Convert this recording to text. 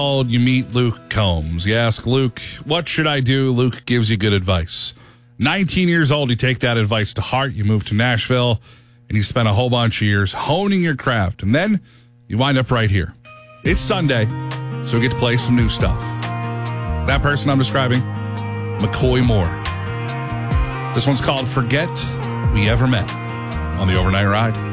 You meet Luke Combs. You ask Luke, what should I do? Luke gives you good advice. 19 years old, you take that advice to heart. You move to Nashville, and you spend a whole bunch of years honing your craft. And then you wind up right here. It's Sunday, so we get to play some new stuff. That person I'm describing, McCoy Moore. This one's called Forget We Ever Met on the Overnight Ride.